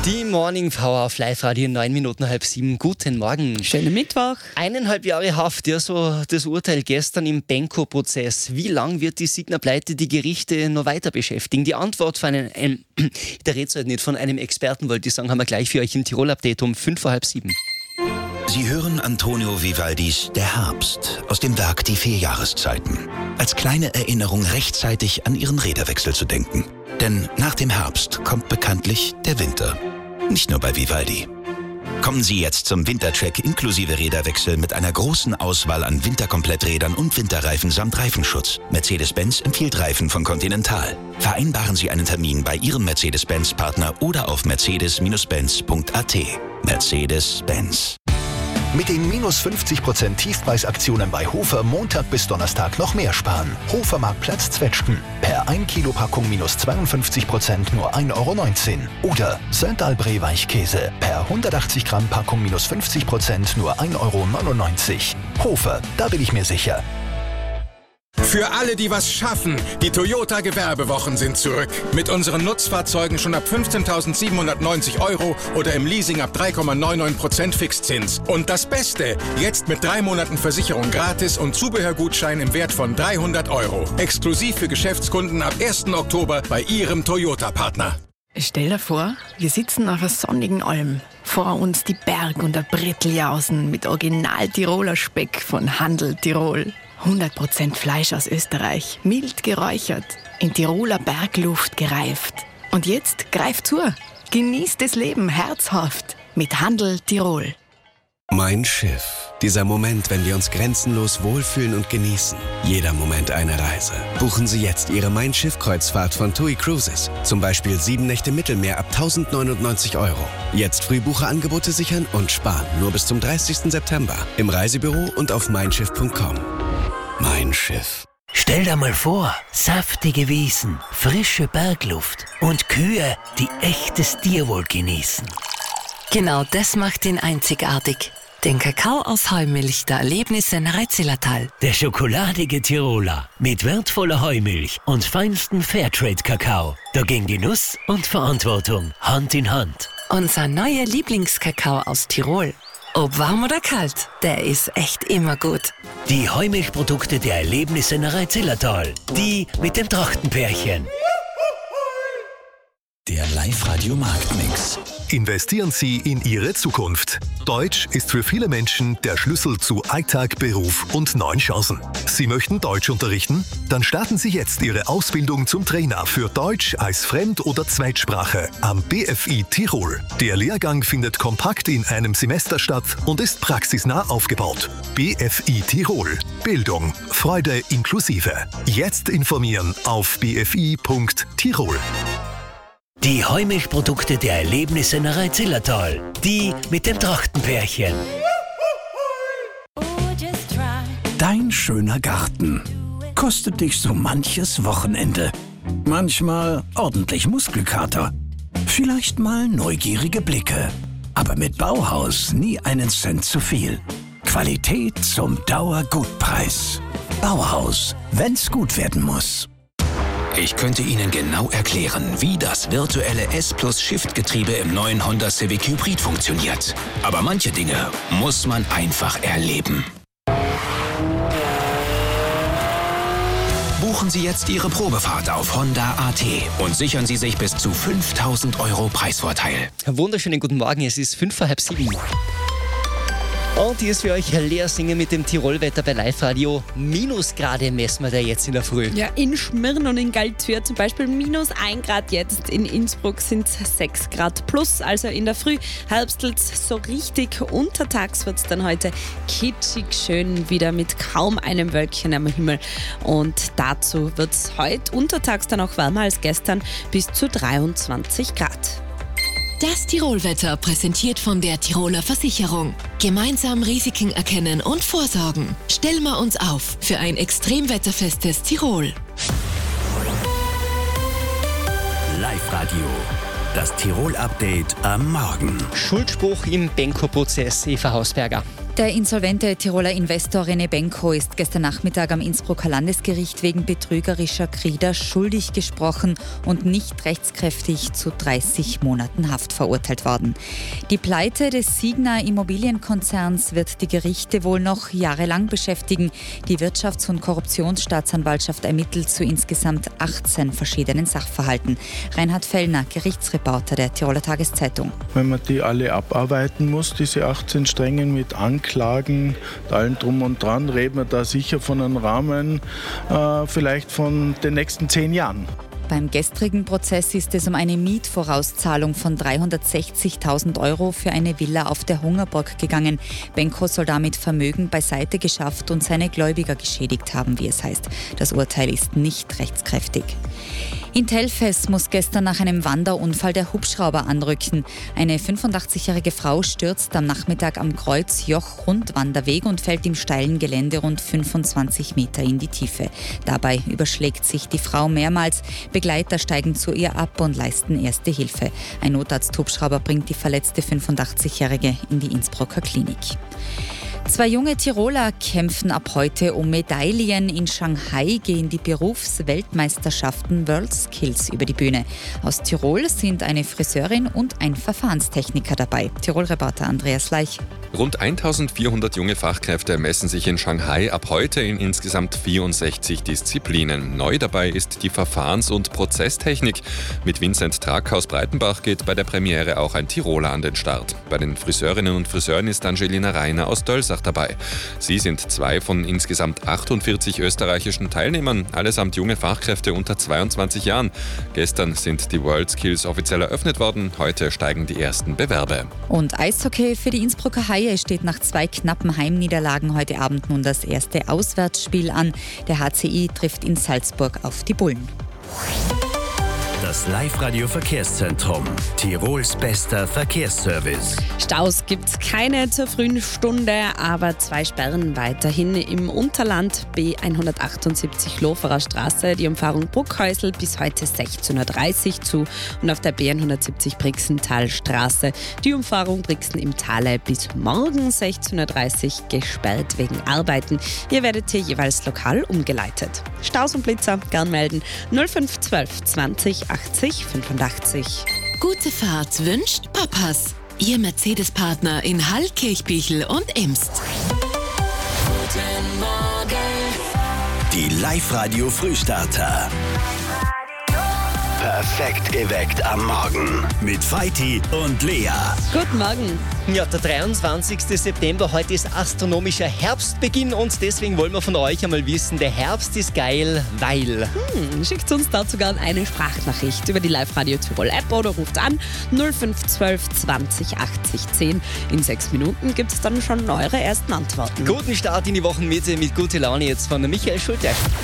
Die Morning Power auf Live-Radio, 9 Minuten, halb 7. Guten Morgen. Schönen Mittwoch. 1,5 Jahre Haft, ja, so das Urteil gestern im Benko-Prozess. Wie lang wird die Signa-Pleite die Gerichte noch weiter beschäftigen? Die Antwort von da red's halt nicht von einem Experten, wollte ich sagen, haben wir gleich für euch im Tirol-Update um 5 vor halb 7. Sie hören Antonio Vivaldis Der Herbst aus dem Werk Die 4 Jahreszeiten. Als kleine Erinnerung rechtzeitig an Ihren Räderwechsel zu denken. Denn nach dem Herbst kommt bekanntlich der Winter. Nicht nur bei Vivaldi. Kommen Sie jetzt zum Wintercheck inklusive Räderwechsel mit einer großen Auswahl an Winterkompletträdern und Winterreifen samt Reifenschutz. Mercedes-Benz empfiehlt Reifen von Continental. Vereinbaren Sie einen Termin bei Ihrem Mercedes-Benz-Partner oder auf mercedes-benz.at. Mercedes-Benz. Mit den minus 50% Tiefpreisaktionen bei Hofer Montag bis Donnerstag noch mehr sparen. Hofer-Marktplatz Zwetschgen. Per 1 Kilo Packung minus 52% nur 1,19 €. Oder Saint-Albré Weichkäse. Per 180 Gramm Packung minus 50% nur 1,99 €. Hofer, da bin ich mir sicher. Für alle, die was schaffen, die Toyota Gewerbewochen sind zurück. Mit unseren Nutzfahrzeugen schon ab 15.790 € oder im Leasing ab 3,99% Fixzins. Und das Beste, jetzt mit 3 Monaten Versicherung gratis und Zubehörgutschein im Wert von 300 €. Exklusiv für Geschäftskunden ab 1. Oktober bei Ihrem Toyota-Partner. Stell dir vor, wir sitzen auf einer sonnigen Alm. Vor uns die Berg- und der Bretteljausen mit Original-Tiroler Speck von Handel Tirol. 100% Fleisch aus Österreich, mild geräuchert, in Tiroler Bergluft gereift. Und jetzt greift zu, genießt das Leben herzhaft mit Handel Tirol. Mein Schiff. Dieser Moment, wenn wir uns grenzenlos wohlfühlen und genießen. Jeder Moment eine Reise. Buchen Sie jetzt Ihre Mein Schiff-Kreuzfahrt von TUI Cruises. Zum Beispiel 7 Nächte Mittelmeer ab 1.099 €. Jetzt Frühbucherangebote sichern und sparen. Nur bis zum 30. September. Im Reisebüro und auf meinschiff.com. Mein Schiff. Stell dir mal vor, saftige Wiesen, frische Bergluft und Kühe, die echtes Tierwohl genießen. Genau das macht ihn einzigartig. Den Kakao aus Heumilch der Erlebnissennerei Zillertal. Der schokoladige Tiroler mit wertvoller Heumilch und feinstem Fairtrade-Kakao. Da gehen Genuss und Verantwortung Hand in Hand. Unser neuer Lieblingskakao aus Tirol. Ob warm oder kalt, der ist echt immer gut. Die Heumilchprodukte der Erlebnissennerei Zillertal. Die mit dem Trachtenpärchen. Der Live-Radio Marktmix. Investieren Sie in Ihre Zukunft. Deutsch ist für viele Menschen der Schlüssel zu Alltag, Beruf und neuen Chancen. Sie möchten Deutsch unterrichten? Dann starten Sie jetzt Ihre Ausbildung zum Trainer für Deutsch als Fremd- oder Zweitsprache am BFI Tirol. Der Lehrgang findet kompakt in einem Semester statt und ist praxisnah aufgebaut. BFI Tirol. Bildung, Freude inklusive. Jetzt informieren auf bfi.tirol. Die Heumilchprodukte der Erlebnissennerei Zillertal. Die mit dem Trachtenpärchen. Dein schöner Garten kostet dich so manches Wochenende. Manchmal ordentlich Muskelkater. Vielleicht mal neugierige Blicke. Aber mit Bauhaus nie einen Cent zu viel. Qualität zum Dauergutpreis. Bauhaus, wenn's gut werden muss. Ich könnte Ihnen genau erklären, wie das virtuelle S+-Shift-Getriebe im neuen Honda Civic Hybrid funktioniert. Aber manche Dinge muss man einfach erleben. Buchen Sie jetzt Ihre Probefahrt auf Honda.at und sichern Sie sich bis zu 5.000 € Preisvorteil. Wunderschönen guten Morgen, es ist 5 vor halb 7. Und hier ist für euch Leersingen mit dem Tirolwetter bei Live-Radio. Minusgrade messen wir da jetzt in der Früh. Ja, in Schmirn und in Galtür zum Beispiel minus 1 Grad jetzt. In Innsbruck sind es 6 Grad plus. Also in der Früh herbstelt's so richtig. Untertags wird es dann heute kitschig schön wieder mit kaum einem Wölkchen am Himmel. Und dazu wird es heute untertags dann auch wärmer als gestern bis zu 23 Grad. Das Tirolwetter präsentiert von der Tiroler Versicherung. Gemeinsam Risiken erkennen und vorsorgen. Stellen wir uns auf für ein extremwetterfestes Tirol. Live-Radio. Das Tirol-Update am Morgen. Schuldspruch im Benko-Prozess, Eva Hausberger. Der insolvente Tiroler Investor René Benko ist gestern Nachmittag am Innsbrucker Landesgericht wegen betrügerischer Krieder schuldig gesprochen und nicht rechtskräftig zu 30 Monaten Haft verurteilt worden. Die Pleite des Signa Immobilienkonzerns wird die Gerichte wohl noch jahrelang beschäftigen. Die Wirtschafts- und Korruptionsstaatsanwaltschaft ermittelt zu insgesamt 18 verschiedenen Sachverhalten. Reinhard Fellner, Gerichtsreporter der Tiroler Tageszeitung. Wenn man die alle abarbeiten muss, diese 18 Stränge mit Klagen, allem drum und dran, reden wir da sicher von einem Rahmen vielleicht von den nächsten 10 Jahren. Beim gestrigen Prozess ist es um eine Mietvorauszahlung von 360.000 € für eine Villa auf der Hungerburg gegangen. Benko soll damit Vermögen beiseite geschafft und seine Gläubiger geschädigt haben, wie es heißt. Das Urteil ist nicht rechtskräftig. In Telfes muss gestern nach einem Wanderunfall der Hubschrauber anrücken. Eine 85-jährige Frau stürzt am Nachmittag am Kreuz-Joch-Rundwanderweg und fällt im steilen Gelände rund 25 Meter in die Tiefe. Dabei überschlägt sich die Frau mehrmals. Begleiter steigen zu ihr ab und leisten erste Hilfe. Ein Notarzt-Hubschrauber bringt die verletzte 85-Jährige in die Innsbrucker Klinik. 2 junge Tiroler kämpfen ab heute um Medaillen. In Shanghai gehen die Berufsweltmeisterschaften WorldSkills über die Bühne. Aus Tirol sind eine Friseurin und ein Verfahrenstechniker dabei. Tirol-Reporter Andreas Leich. Rund 1400 junge Fachkräfte messen sich in Shanghai ab heute in insgesamt 64 Disziplinen. Neu dabei ist die Verfahrens- und Prozesstechnik. Mit Vincent Track aus Breitenbach geht bei der Premiere auch ein Tiroler an den Start. Bei den Friseurinnen und Friseuren ist Angelina Reiner aus Dölsach dabei. Sie sind 2 von insgesamt 48 österreichischen Teilnehmern, allesamt junge Fachkräfte unter 22 Jahren. Gestern sind die WorldSkills offiziell eröffnet worden, heute steigen die ersten Bewerbe. Und Eishockey für die Innsbrucker Haie steht nach 2 knappen Heimniederlagen heute Abend nun das erste Auswärtsspiel an. Der HCI trifft in Salzburg auf die Bullen. Das Live-Radio-Verkehrszentrum. Tirols bester Verkehrsservice. Staus gibt es keine zur frühen Stunde, aber 2 Sperren weiterhin im Unterland. B178 Loferer Straße, die Umfahrung Bruckhäusl bis heute 16.30 Uhr zu und auf der B170 Brixentalstraße die Umfahrung Brixen im Tale bis morgen 16.30 Uhr gesperrt wegen Arbeiten. Ihr werdet hier jeweils lokal umgeleitet. Staus und Blitzer gern melden 0512 20 80 85. Gute Fahrt wünscht Papas. Ihr Mercedes-Partner in Hall, Kirchbichel und Imst. Guten Morgen. Die Live-Radio Frühstarter. Perfekt geweckt am Morgen mit Feiti und Lea. Guten Morgen. Ja, der 23. September, heute ist astronomischer Herbstbeginn und deswegen wollen wir von euch einmal wissen, der Herbst ist geil, weil... Schickt uns dazu gerne eine Sprachnachricht über die Live-Radio Tirol App oder ruft an 0512 20 80 10. In 6 Minuten gibt es dann schon eure ersten Antworten. Guten Start in die Wochenmitte mit guter Laune jetzt von Michael Schulte.